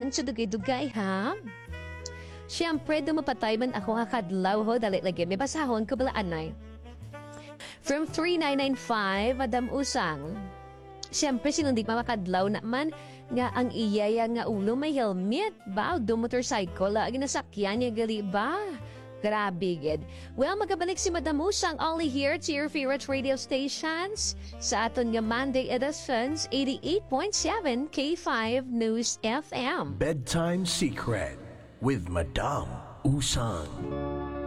lang sa dugay-dugay, ha? Siyempre, dumapatay man ako kakadlaw ho, dali lagi. May basahon ko bala anay. From 3995, Madam Usang. Siyempre, sinundig makadlaw naman nga ang iyaya nga ulo may helmet. Ba, do motorcycle, lagi nasakyan niya gali ba? Grabe, gid. Well, magabalik si Madam Usang only here to your favorite radio stations sa aton nga Monday editions 88.7 K5 News FM. Bedtime Secret with Madam Usang.